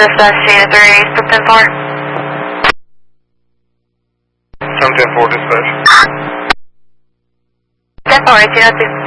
Dispatch Gina 3, step 10-4. 10-4 dispatch. 10-4, Gina 2.